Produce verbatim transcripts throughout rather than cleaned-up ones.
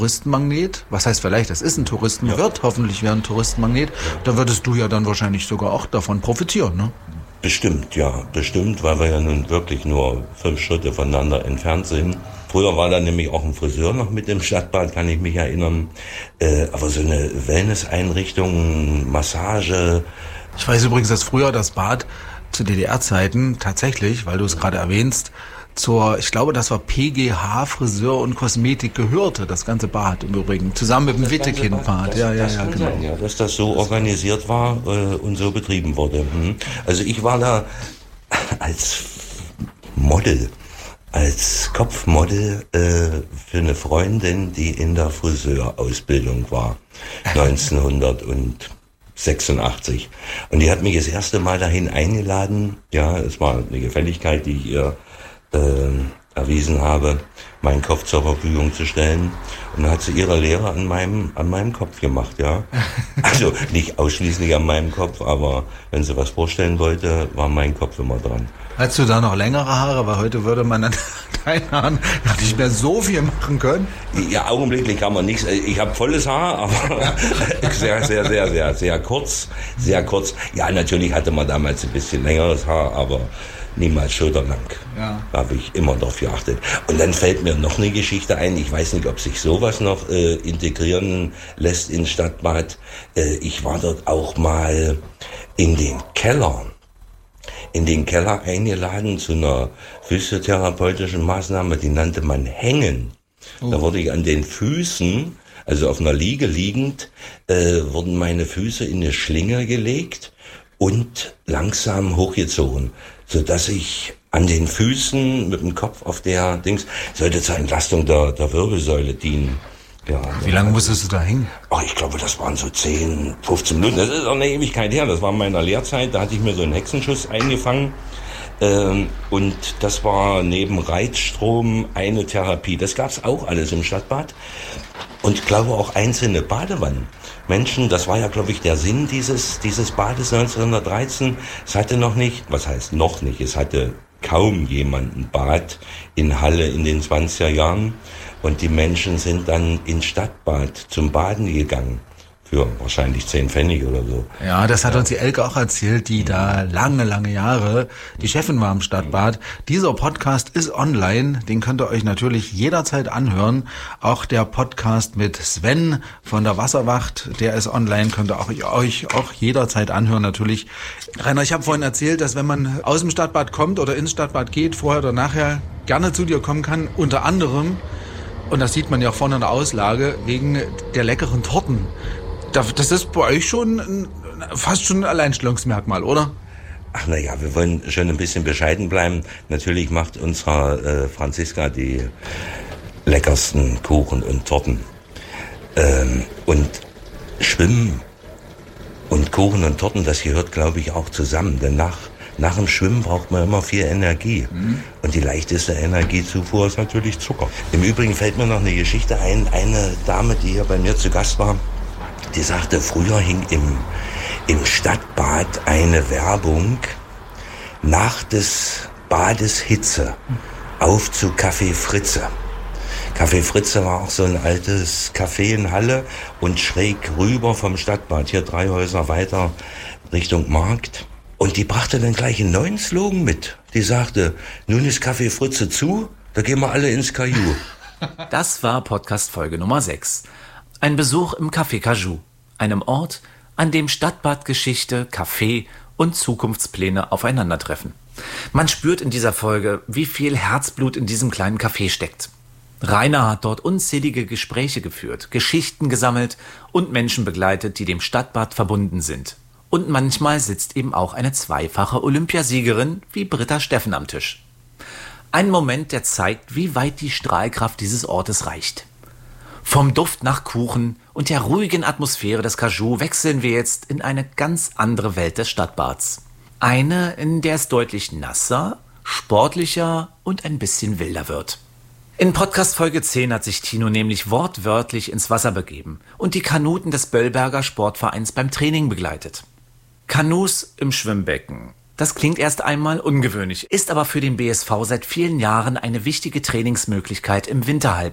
Touristenmagnet. Was heißt vielleicht, das ist ein Touristen, ja. wird hoffentlich wieder ein Touristenmagnet. Ja. Da würdest du ja dann wahrscheinlich sogar auch davon profitieren, ne? Bestimmt, ja, bestimmt, weil wir ja nun wirklich nur fünf Schritte voneinander entfernt sind. Früher war da nämlich auch ein Friseur noch mit dem Stadtbad, kann ich mich erinnern. Äh, aber so eine Wellness-Einrichtung, Massage. Ich weiß übrigens, dass früher das Bad zu D D R-Zeiten tatsächlich, weil du es gerade erwähnst, zur, ich glaube, das war P G H Friseur und Kosmetik gehörte, das ganze Bad im Übrigen, zusammen mit dem Wittekind-Bad. Ja, ja, ja, genau. Sein, ja, dass das so organisiert war äh, und so betrieben wurde. Hm. Also ich war da als Model, als Kopfmodel äh, für eine Freundin, die in der Friseurausbildung war, neunzehnhundertsechsundachtzig. Und die hat mich das erste Mal dahin eingeladen. Ja, es war eine Gefälligkeit, die ich ihr äh, erwiesen habe, meinen Kopf zur Verfügung zu stellen. Und dann hat sie ihre Lehre an meinem, an meinem Kopf gemacht, ja. Also nicht ausschließlich an meinem Kopf, aber wenn sie was vorstellen wollte, war mein Kopf immer dran. Hattest du da noch längere Haare? Weil heute würde man an deinen Haaren nicht mehr so viel machen können. Ja, augenblicklich kann man nichts. Ich habe volles Haar, aber sehr, sehr, sehr, sehr, sehr kurz. Sehr kurz. Ja, natürlich hatte man damals ein bisschen längeres Haar, aber niemals schulterlang. Ja. Da habe ich immer drauf geachtet. Und dann fällt mir noch eine Geschichte ein. Ich weiß nicht, ob sich sowas noch äh, integrieren lässt ins Stadtbad. Äh, ich war dort auch mal in den Keller. in den Keller eingeladen zu einer physiotherapeutischen Maßnahme, die nannte man Hängen. Oh. Da wurde ich an den Füßen, also auf einer Liege liegend, äh, wurden meine Füße in eine Schlinge gelegt und langsam hochgezogen, sodass ich an den Füßen mit dem Kopf auf der Dings, sollte zur Entlastung der, der Wirbelsäule dienen. Ja, wie lange musstest du da hängen? Oh, ich glaube, das waren so zehn, fünfzehn Minuten. Das ist auch eine Ewigkeit her. Das war in meiner Lehrzeit. Da hatte ich mir so einen Hexenschuss eingefangen. Ähm, und das war neben Reizstrom eine Therapie. Das gab's auch alles im Stadtbad. Und ich glaube auch einzelne Badewannen. Menschen, das war ja, glaube ich, der Sinn dieses, dieses Bades neunzehnhundertdreizehn. Es hatte noch nicht, was heißt noch nicht, es hatte kaum jemand ein Bad in Halle in den zwanziger Jahren. Und die Menschen sind dann ins Stadtbad zum Baden gegangen. Für wahrscheinlich zehn Pfennig oder so. Ja, das hat uns die Elke auch erzählt, die da lange, lange Jahre die Chefin war im Stadtbad. Dieser Podcast ist online, den könnt ihr euch natürlich jederzeit anhören. Auch der Podcast mit Sven von der Wasserwacht, der ist online, könnt ihr auch, euch auch jederzeit anhören natürlich. Rainer, ich habe vorhin erzählt, dass wenn man aus dem Stadtbad kommt oder ins Stadtbad geht, vorher oder nachher, gerne zu dir kommen kann, unter anderem, und das sieht man ja vorne in der Auslage, wegen der leckeren Torten. Das ist bei euch schon ein, fast schon ein Alleinstellungsmerkmal, oder? Ach na ja, wir wollen schon ein bisschen bescheiden bleiben. Natürlich macht unsere äh, Franziska die leckersten Kuchen und Torten. Ähm, und Schwimmen und Kuchen und Torten, das gehört, glaube ich, auch zusammen. Denn nach, nach dem Schwimmen braucht man immer viel Energie. Mhm. Und die leichteste Energiezufuhr ist natürlich Zucker. Im Übrigen fällt mir noch eine Geschichte ein. Eine Dame, die hier bei mir zu Gast war, die sagte, früher hing im, im Stadtbad eine Werbung: nach des Bades Hitze, auf zu Café Fritze. Café Fritze war auch so ein altes Café in Halle und schräg rüber vom Stadtbad, hier drei Häuser weiter Richtung Markt. Und die brachte dann gleich einen neuen Slogan mit. Die sagte, nun ist Café Fritze zu, da gehen wir alle ins Caillou. Das war Podcast-Folge Nummer sechs. Ein Besuch im Café Cajou, einem Ort, an dem Stadtbadgeschichte, Café und Zukunftspläne aufeinandertreffen. Man spürt in dieser Folge, wie viel Herzblut in diesem kleinen Café steckt. Rainer hat dort unzählige Gespräche geführt, Geschichten gesammelt und Menschen begleitet, die dem Stadtbad verbunden sind. Und manchmal sitzt eben auch eine zweifache Olympiasiegerin wie Britta Steffen am Tisch. Ein Moment, der zeigt, wie weit die Strahlkraft dieses Ortes reicht. Vom Duft nach Kuchen und der ruhigen Atmosphäre des Cajou wechseln wir jetzt in eine ganz andere Welt des Stadtbads. Eine, in der es deutlich nasser, sportlicher und ein bisschen wilder wird. In Podcast Folge zehn hat sich Tino nämlich wortwörtlich ins Wasser begeben und die Kanuten des Böllberger Sportvereins beim Training begleitet. Kanus im Schwimmbecken. Das klingt erst einmal ungewöhnlich, ist aber für den B S V seit vielen Jahren eine wichtige Trainingsmöglichkeit im Winterhalbjahr.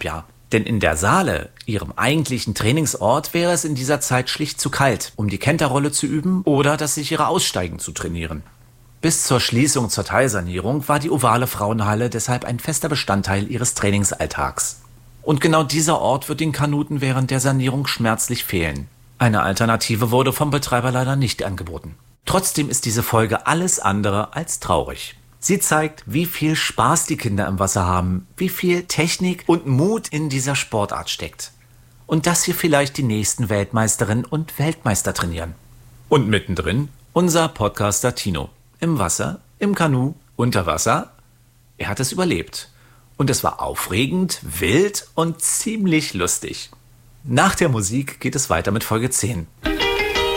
Denn in der Saale, ihrem eigentlichen Trainingsort, wäre es in dieser Zeit schlicht zu kalt, um die Kenterrolle zu üben oder das sichere Aussteigen zu trainieren. Bis zur Schließung zur Teilsanierung war die ovale Frauenhalle deshalb ein fester Bestandteil ihres Trainingsalltags. Und genau dieser Ort wird den Kanuten während der Sanierung schmerzlich fehlen. Eine Alternative wurde vom Betreiber leider nicht angeboten. Trotzdem ist diese Folge alles andere als traurig. Sie zeigt, wie viel Spaß die Kinder im Wasser haben, wie viel Technik und Mut in dieser Sportart steckt. Und dass hier vielleicht die nächsten Weltmeisterinnen und Weltmeister trainieren. Und mittendrin unser Podcaster Tino. Im Wasser, im Kanu, unter Wasser. Er hat es überlebt. Und es war aufregend, wild und ziemlich lustig. Nach der Musik geht es weiter mit Folge zehn.